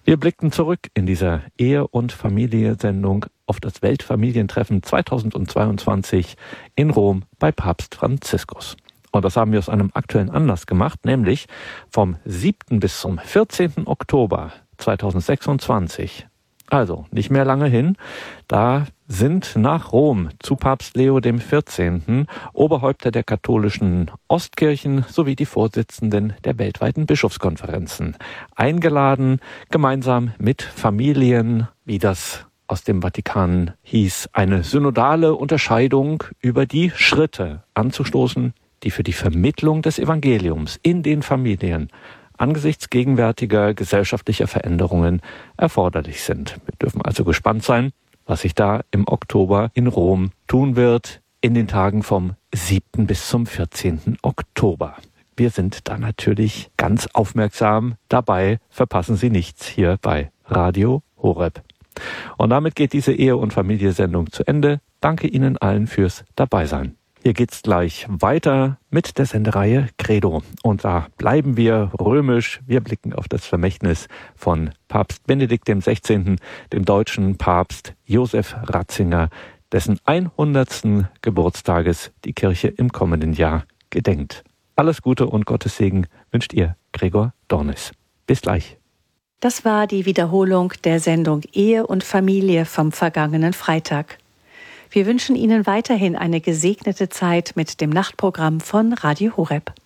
Wir blickten zurück in dieser Ehe- und Familie-Sendung auf das Weltfamilientreffen 2022 in Rom bei Papst Franziskus. Und das haben wir aus einem aktuellen Anlass gemacht, nämlich vom 7. bis zum 14. Oktober 2026. Also nicht mehr lange hin. Da sind nach Rom zu Papst Leo XIV. Oberhäupter der katholischen Ostkirchen sowie die Vorsitzenden der weltweiten Bischofskonferenzen eingeladen, gemeinsam mit Familien, wie das aus dem Vatikan hieß, eine synodale Unterscheidung über die Schritte anzustoßen, die für die Vermittlung des Evangeliums in den Familien angesichts gegenwärtiger gesellschaftlicher Veränderungen erforderlich sind. Wir dürfen also gespannt sein, was sich da im Oktober in Rom tun wird, in den Tagen vom 7. bis zum 14. Oktober. Wir sind da natürlich ganz aufmerksam dabei. Verpassen Sie nichts hier bei Radio Horeb. Und damit geht diese Ehe- und Familie-Sendung zu Ende. Danke Ihnen allen fürs Dabeisein. Hier geht's gleich weiter mit der Sendereihe Credo. Und da bleiben wir römisch. Wir blicken auf das Vermächtnis von Papst Benedikt XVI., dem deutschen Papst Josef Ratzinger, dessen 100. Geburtstages die Kirche im kommenden Jahr gedenkt. Alles Gute und Gottes Segen wünscht Ihr Gregor Dornis. Bis gleich. Das war die Wiederholung der Sendung Ehe und Familie vom vergangenen Freitag. Wir wünschen Ihnen weiterhin eine gesegnete Zeit mit dem Nachtprogramm von Radio Horeb.